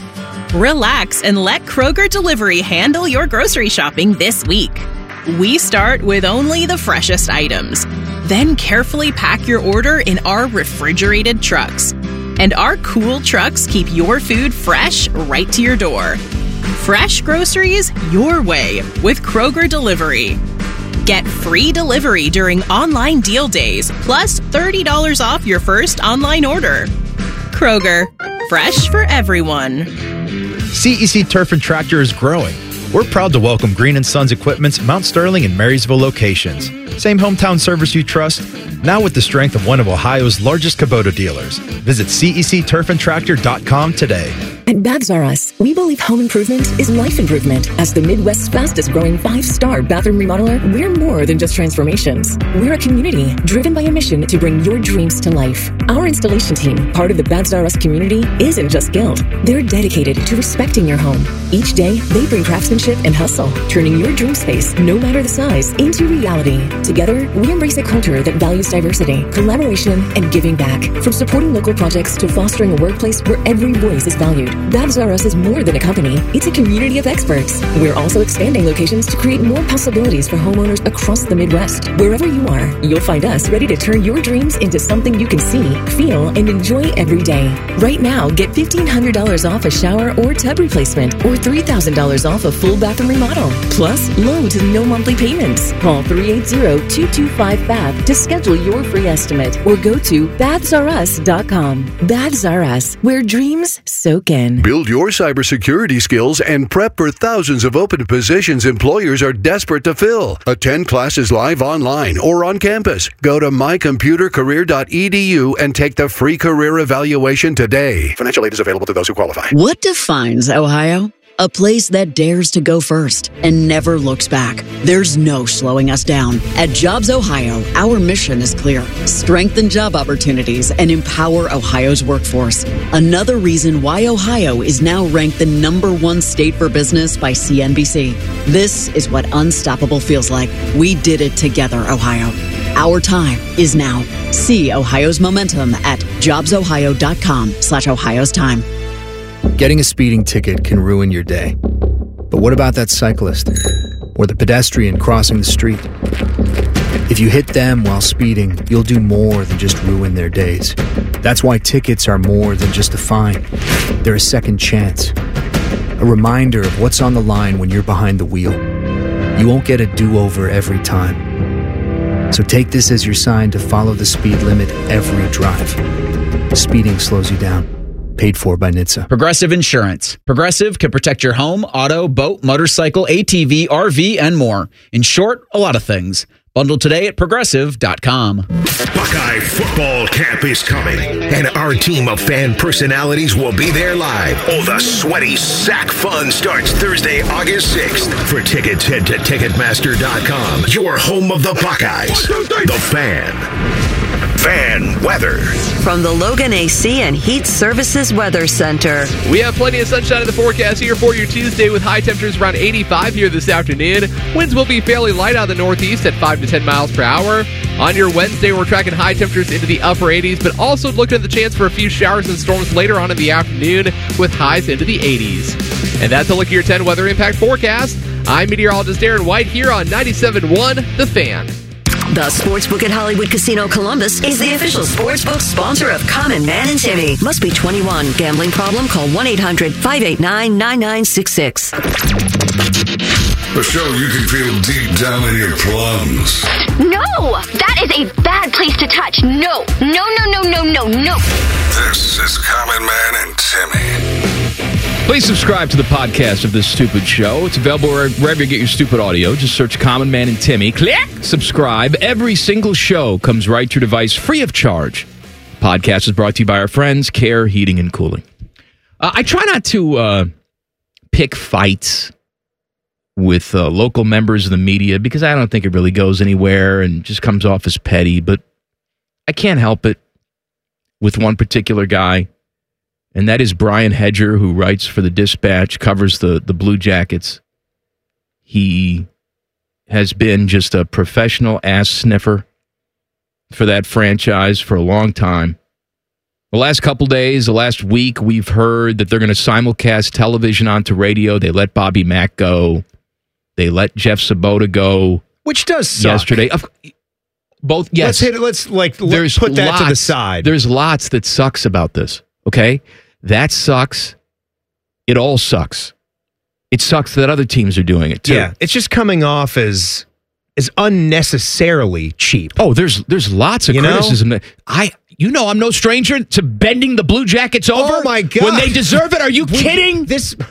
Relax and let Kroger Delivery handle your grocery shopping this week. We start with only the freshest items. Then carefully pack your order in our refrigerated trucks. And our cool trucks keep your food fresh right to your door. Fresh groceries your way with Kroger Delivery. Get free delivery during online deal days, plus $30 off your first online order. Kroger, fresh for everyone. CEC Turf and Tractor is growing. We're proud to welcome Green & Sons Equipment's Mount Sterling and Marysville locations. Same hometown service you trust, now with the strength of one of Ohio's largest Kubota dealers. Visit CECTurfandTractor.com today. At Baths R Us, we believe home improvement is life improvement. As the Midwest's fastest growing 5-star bathroom remodeler, we're more than just transformations. We're a community driven by a mission to bring your dreams to life. Our installation team, part of the Baths R Us community, isn't just skilled. They're dedicated to respecting your home. Each day, they bring craftsmanship and hustle, turning your dream space, no matter the size, into reality. Together, we embrace a culture that values diversity, collaboration, and giving back. From supporting local projects to fostering a workplace where every voice is valued. Baths R Us is more than a company, it's a community of experts. We're also expanding locations to create more possibilities for homeowners across the Midwest. Wherever you are, you'll find us ready to turn your dreams into something you can see, feel, and enjoy every day. Right now, get $1,500 off a shower or tub replacement, or $3,000 off a full bathroom remodel. Plus, low to no monthly payments. Call 380-225-BATH to schedule your free estimate, or go to bathsrus.com. Baths R Us, where dreams soak in. Build your cybersecurity skills and prep for thousands of open positions employers are desperate to fill. Attend classes live online or on campus. Go to mycomputercareer.edu and take the free career evaluation today. Financial aid is available to those who qualify. What defines Ohio? A place that dares to go first and never looks back. There's no slowing us down. At Jobs Ohio, our mission is clear. Strengthen job opportunities and empower Ohio's workforce. Another reason why Ohio is now ranked the #1 state for business by CNBC. This is what unstoppable feels like. We did it together, Ohio. Our time is now. See Ohio's momentum at jobsohio.com/Ohio's time. Getting a speeding ticket can ruin your day. But what about that cyclist or the pedestrian crossing the street? If you hit them while speeding, you'll do more than just ruin their days. That's why tickets are more than just a fine. They're a second chance. A reminder of what's on the line when you're behind the wheel. You won't get a do-over every time. So take this as your sign to follow the speed limit every drive. Speeding slows you down. Paid for by NHTSA. Progressive Insurance. Progressive can protect your home, auto, boat, motorcycle, ATV, RV, and more. In short, a lot of things. Bundle today at progressive.com. Buckeye football camp is coming, and our team of fan personalities will be there live. Oh, the sweaty sack fun starts Thursday, August 6th. For tickets, head to Ticketmaster.com. Your home of the Buckeyes. The Fan. Fan weather. From the Logan AC and Heat Services Weather Center. We have plenty of sunshine in the forecast here for your Tuesday with high temperatures around 85 here this afternoon. Winds will be fairly light out of the northeast at 5 to 10 miles per hour. On your Wednesday, we're tracking high temperatures into the upper 80s, but also looking at the chance for a few showers and storms later on in the afternoon with highs into the 80s. And that's a look at your 10 weather impact forecast. I'm meteorologist Aaron White here on 97.1 The Fan. The Sportsbook at Hollywood Casino Columbus is the official sportsbook sponsor of Common Man and Timmy. Must be 21. Gambling problem? Call 1-800-589-9966. A show you can feel deep down in your plums. No! That is a bad place to touch. No. No, no, no, no, no, no. This is Common Man and Timmy. Please subscribe to the podcast of this stupid show. It's available wherever you get your stupid audio. Just search Common Man and Timmy. Click subscribe. Every single show comes right to your device free of charge. The podcast is brought to you by our friends, Care Heating and Cooling. I try not to pick fights with local members of the media because I don't think it really goes anywhere and just comes off as petty. But I can't help it with one particular guy. And that is Brian Hedger, who writes for the Dispatch, covers the Blue Jackets. He has been just a professional ass sniffer for that franchise for a long time. The last couple days, the last week, we've heard that they're going to simulcast television onto radio. They let Bobby Mack go. They let Jeff Sabota go. Which does suck. Yesterday. Both, yes. Let's put that to the side. There's lots that sucks about this, okay? That sucks. It all sucks. It sucks that other teams are doing it too. Yeah, it's just coming off as unnecessarily cheap. Oh, there's lots of criticism. I'm no stranger to bending the Blue Jackets over. Oh my God, when they deserve it. Are you kidding?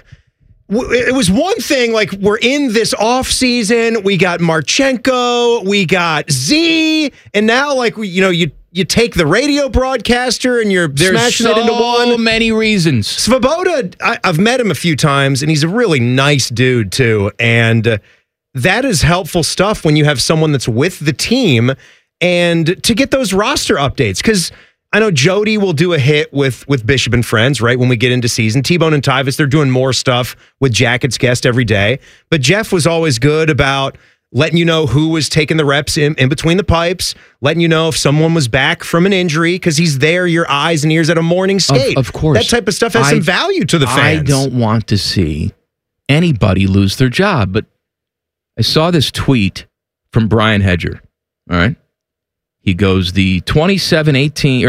It was one thing, like, we're in this off season. We got Marchenko, we got Z, and now, like, you take the radio broadcaster and you're smashing it into one. So many reasons. Svoboda, I've met him a few times, and he's a really nice dude, too. And that is helpful stuff when you have someone that's with the team and to get those roster updates. Because I know Jody will do a hit with Bishop and Friends, right, when we get into season. T-Bone and Tyvis, they're doing more stuff with Jackets Guest every day. But Jeff was always good about letting you know who was taking the reps in between the pipes, letting you know if someone was back from an injury, because he's there, your eyes and ears at a morning skate. Of course. That type of stuff has some value to the fans. I don't want to see anybody lose their job, but I saw this tweet from Brian Hedger, all right? He goes, the 2017-2018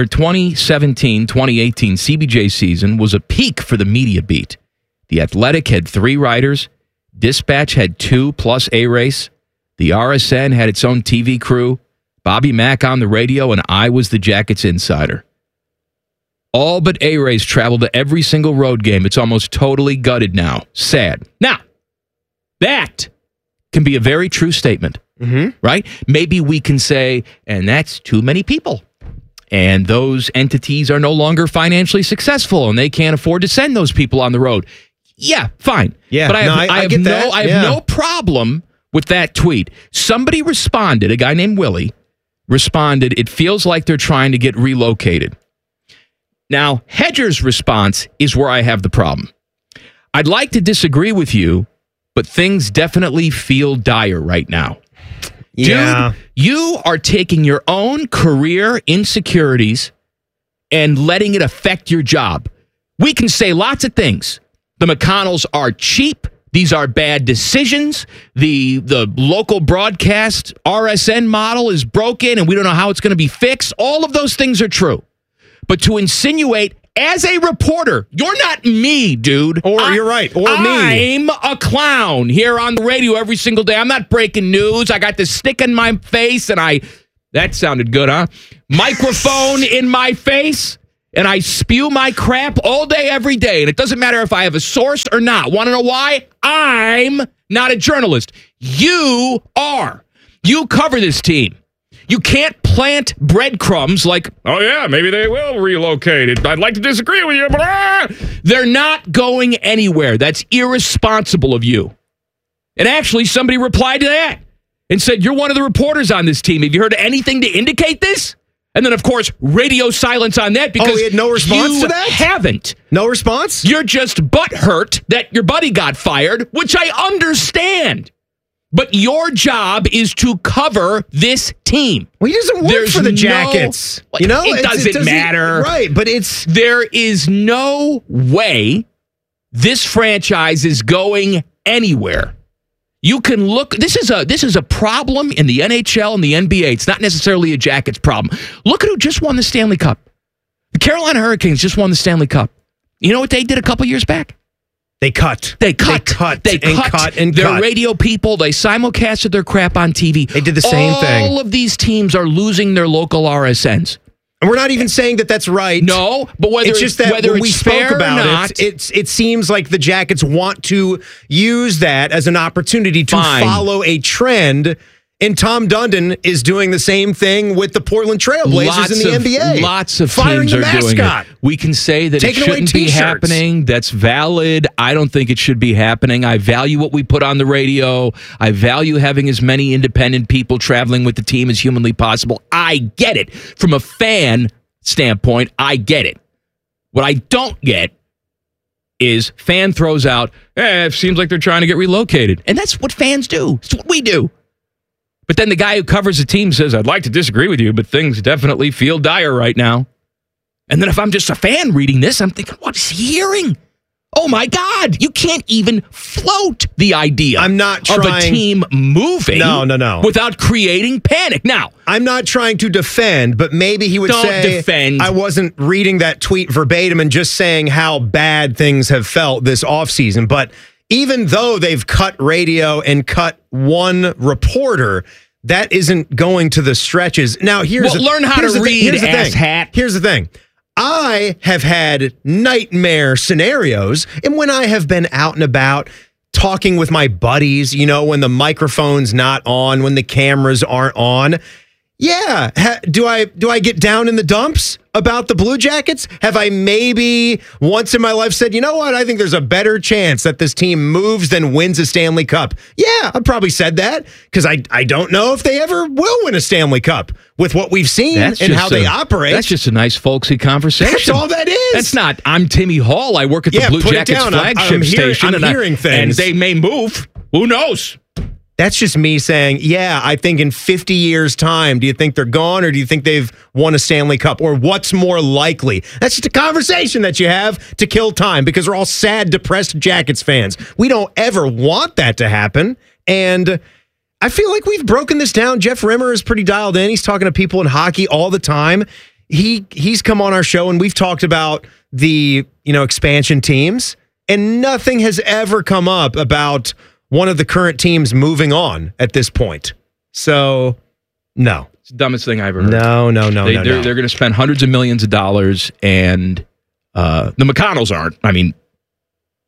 CBJ season was a peak for the media beat. The Athletic had 3 writers. Dispatch had 2 plus A-Race. The RSN had its own TV crew, Bobby Mack on the radio, and I was the Jackets insider. All but A-Race traveled to every single road game. It's almost totally gutted now. Sad. Now, that can be a very true statement, right? Maybe we can say, and that's too many people. And those entities are no longer financially successful, and they can't afford to send those people on the road. Yeah, fine. Yeah, but I have get that. I have no problem with that tweet. Somebody responded, a guy named Willie responded, it feels like they're trying to get relocated. Now, Hedger's response is where I have the problem. I'd like to disagree with you, but things definitely feel dire right now. Yeah. Dude, you are taking your own career insecurities and letting it affect your job. We can say lots of things. The McConnells are cheap. These are bad decisions. The local broadcast RSN model is broken, and we don't know how it's going to be fixed. All of those things are true. But to insinuate, as a reporter, you're not me, dude. You're right. Or me. I'm a clown here on the radio every single day. I'm not breaking news. I got this stick in my face, and that sounded good, huh? Microphone in my face. And I spew my crap all day, every day. And it doesn't matter if I have a source or not. Want to know why? I'm not a journalist. You are. You cover this team. You can't plant breadcrumbs like, oh, yeah, maybe they will relocate. I'd like to disagree with you, but they're not going anywhere. That's irresponsible of you. And actually, somebody replied to that and said, you're one of the reporters on this team. Have you heard anything to indicate this? And then, of course, radio silence on that because he had no response to that? Haven't. No response? You're just butthurt that your buddy got fired, which I understand. But your job is to cover this team. Well, he doesn't work for the Jackets. It doesn't matter. Right, but there is no way this franchise is going anywhere. You can look. This is a problem in the NHL and the NBA. It's not necessarily a Jackets problem. Look at who just won the Stanley Cup. The Carolina Hurricanes just won the Stanley Cup. You know what they did a couple years back? They cut. Their radio people. They simulcasted their crap on TV. They did the same thing. All of these teams are losing their local RSNs. And we're not even saying that that's right. No, but whether we spoke about it seems like the Jackets want to use that as an opportunity to follow a trend. And Tom Dundon is doing the same thing with the Portland Trailblazers in the NBA. Lots of teams are doing it. We can say that it shouldn't be happening. That's valid. I don't think it should be happening. I value what we put on the radio. I value having as many independent people traveling with the team as humanly possible. I get it. From a fan standpoint, I get it. What I don't get is fan throws out, it seems like they're trying to get relocated. And that's what fans do. It's what we do. But then the guy who covers the team says, I'd like to disagree with you, but things definitely feel dire right now. And then if I'm just a fan reading this, I'm thinking, what is he hearing? Oh, my God. You can't even float the idea of a team moving without creating panic. Now, I'm not trying to defend, but maybe he would say, defend. I wasn't reading that tweet verbatim and just saying how bad things have felt this offseason. But even though they've cut radio and cut one reporter, that isn't going to the stretches. Now, learn how to read, asshat. Here's the thing. I have had nightmare scenarios, and when I have been out and about talking with my buddies, when the microphone's not on, when the cameras aren't on, do I get down in the dumps about the Blue Jackets? Have I maybe once in my life said, you know what, I think there's a better chance that this team moves than wins a Stanley Cup? Yeah, I've probably said that because I don't know if they ever will win a Stanley Cup with what we've seen and how they operate. That's just a nice folksy conversation. That's all that is. That's not, I'm Timmy Hall. I work at the Blue Jackets flagship station. I'm hearing things. And they may move. Who knows? That's just me saying, I think in 50 years' time, do you think they're gone or do you think they've won a Stanley Cup? Or what's more likely? That's just a conversation that you have to kill time because we're all sad, depressed Jackets fans. We don't ever want that to happen. And I feel like we've broken this down. Jeff Rimmer is pretty dialed in. He's talking to people in hockey all the time. He's come on our show and we've talked about the expansion teams, and nothing has ever come up about one of the current teams moving on at this point. So, no. It's the dumbest thing I've ever heard. No. They're going to spend hundreds of millions of dollars, and the McConnells aren't. I mean,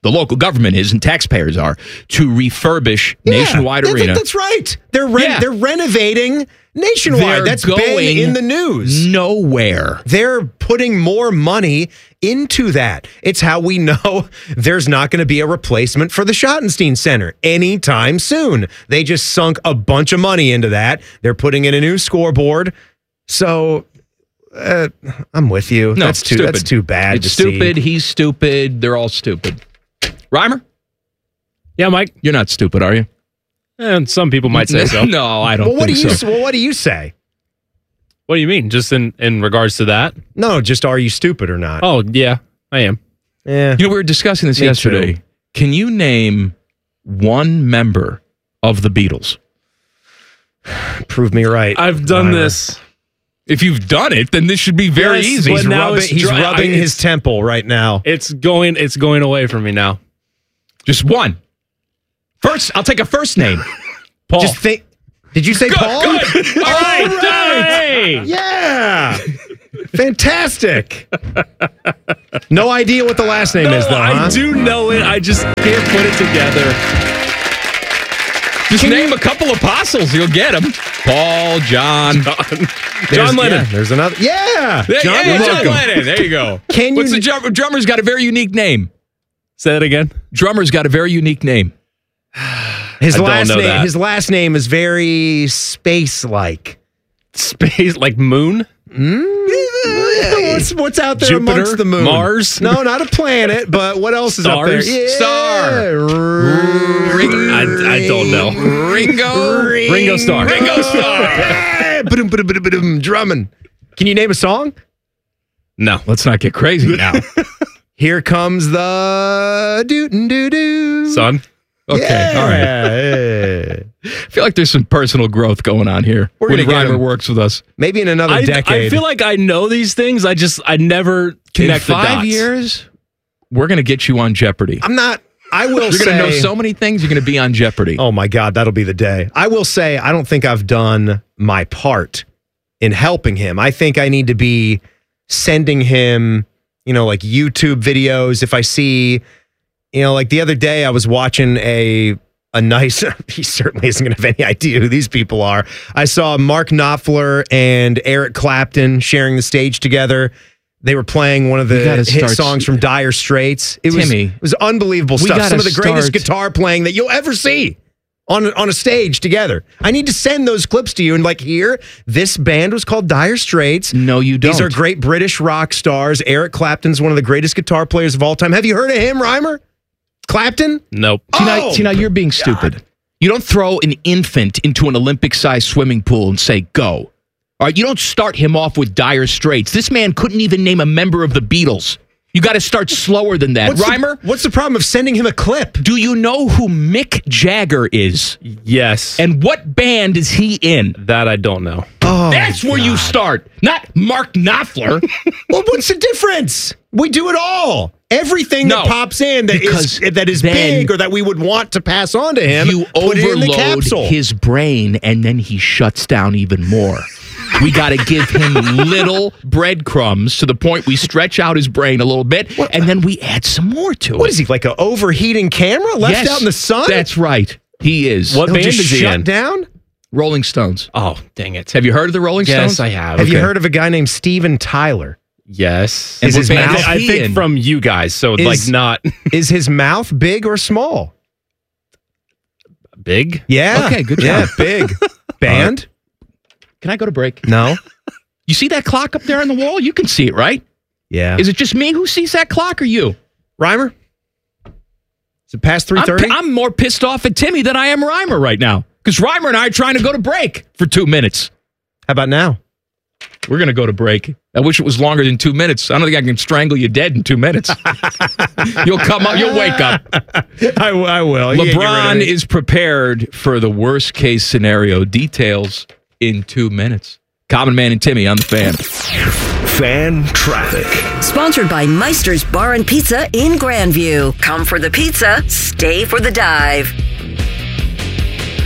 the local government is and taxpayers are, to refurbish Nationwide Arena. That's right. They're renovating Nationwide. That's been in the news. Nowhere. They're putting more money into that. It's how we know there's not going to be a replacement for the Schottenstein Center anytime soon. They just sunk a bunch of money into that. They're putting in a new scoreboard. So I'm with you. No, that's too bad. It's stupid. He's stupid. They're all stupid. Reimer? Yeah, Mike? You're not stupid, are you? And some people might say so. No, I don't think so. Well, what do you say? What do you mean? Just in regards to that? No, just are you stupid or not? Oh, yeah, I am. Yeah. You know, we were discussing this yesterday. Too. Can you name one member of the Beatles? Prove me right. I've done this. If you've done it, then this should be very easy. He's rubbing his temple right now. It's going away from me now. Just one. First, I'll take a first name. Paul. Just think. Did you say Paul? Good. All right. Hey. Yeah. Fantastic. No idea what the last name is, though. I do know it. I just can't put it together. Just name a couple apostles. You'll get them. Paul, John Lennon. Yeah, there's another. Yeah. John Lennon. There you go. What's the drummer's got a very unique name? Say that again. Drummer's got a very unique name. His last name is very space-like. Space like moon? What's out there Jupiter, amongst the moon? Mars? No, not a planet, but what else is up there? Stars? Yeah. I don't know. Ringo Starr. Ringo Starr. Drumming. Can you name a song? No. Let's not get crazy now. Here comes the doo-doo-doo. Son? Okay, all right. I feel like there's some personal growth going on here when Reimer works with us. Maybe in another decade. I feel like I know these things. I never connect the dots. In 5 years, we're going to get you on Jeopardy. I will say. You're going to know so many things. You're going to be on Jeopardy. Oh my God, that'll be the day. I will say, I don't think I've done my part in helping him. I think I need to be sending him, like YouTube videos. If I see, like the other day I was watching a nice, he certainly isn't going to have any idea who these people are. I saw Mark Knopfler and Eric Clapton sharing the stage together. They were playing one of the hit songs from Dire Straits. It was unbelievable stuff. Some of the greatest guitar playing that you'll ever see on a stage together. I need to send those clips to you and here, this band was called Dire Straits. No, you don't. These are great British rock stars. Eric Clapton's one of the greatest guitar players of all time. Have you heard of him, Reimer? Clapton? Nope. Tina, you're being stupid. You don't throw an infant into an Olympic-sized swimming pool and say, go. All right, you don't start him off with Dire Straits. This man couldn't even name a member of the Beatles. You got to start slower than that. Reimer? What's the problem of sending him a clip? Do you know who Mick Jagger is? Yes. And what band is he in? That I don't know. Oh, that's where you start, not Mark Knopfler. Well, what's the difference? We do it all. Everything that pops in that is big or that we would want to pass on to him, you put it in the overload capsule. His brain, and then he shuts down even more. We got to give him little breadcrumbs to the point we stretch out his brain a little bit, and then we add some more to it. What is he, like an overheating camera left out in the sun? That's right. He is. What band is he in? Shut down? Rolling Stones. Oh, dang it. Have you heard of the Rolling Stones? Yes, I have. Have you heard of a guy named Steven Tyler? Yes. Is his mouth I think from you guys, so not. Is his mouth big or small? Big? Yeah. Okay, good job. Yeah, big. Band? Can I go to break? No. You see that clock up there on the wall? You can see it, right? Yeah. Is it just me who sees that clock or you? Reimer? Is it past 3:30? I'm more pissed off at Timmy than I am Reimer right now. Because Reimer and I are trying to go to break for 2 minutes. How about now? We're going to go to break. I wish it was longer than 2 minutes. I don't think I can strangle you dead in 2 minutes. You'll come up. You'll wake up. I will. LeBron is prepared for the worst case scenario. Details in 2 minutes. Common Man and Timmy on the Fan. Fan Traffic. Sponsored by Meister's Bar and Pizza in Grandview. Come for the pizza, stay for the dive.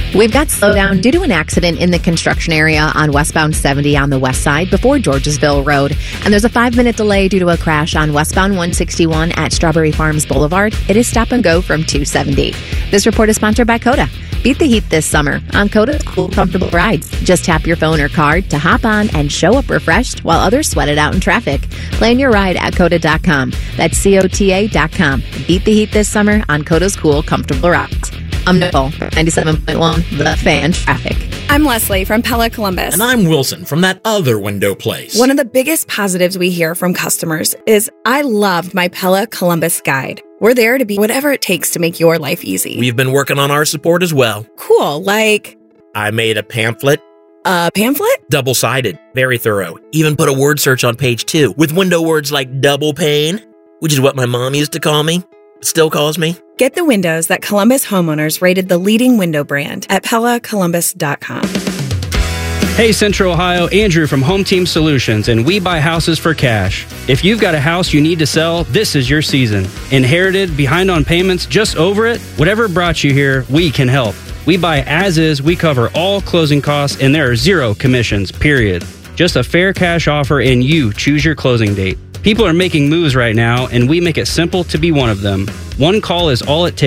We've got slowdown due to an accident in the construction area on westbound 70 on the west side before Georgesville Road. And there's a 5-minute delay due to a crash on westbound 161 at Strawberry Farms Boulevard. It is stop and go from 270. This report is sponsored by Coda. Beat the heat this summer on Coda's cool, comfortable rides. Just tap your phone or card to hop on and show up refreshed while others sweat it out in traffic. Plan your ride at Coda.com. That's COTA.com. Beat the heat this summer on Coda's cool, comfortable rides. I'm Nicole, 97.1, The Fan Traffic. I'm Leslie from Pella Columbus. And I'm Wilson from that other window place. One of the biggest positives we hear from customers is, I loved my Pella Columbus guide. We're there to be whatever it takes to make your life easy. We've been working on our support as well. Cool, like? I made a pamphlet. A pamphlet? Double-sided, very thorough. Even put a word search on page 2 with window words like double pane, which is what my mom used to call me. Still calls me. Get the windows that Columbus homeowners rated the leading window brand at PellaColumbus.com. Hey Central Ohio, Andrew from Home Team Solutions, and we buy houses for cash. If you've got a house you need to sell, this is your season. Inherited, behind on payments, just over it? Whatever brought you here, we can help. We buy as is, we cover all closing costs, and there are 0 commissions, period. Just a fair cash offer and you choose your closing date. People are making moves right now, and we make it simple to be one of them. One call is all it takes.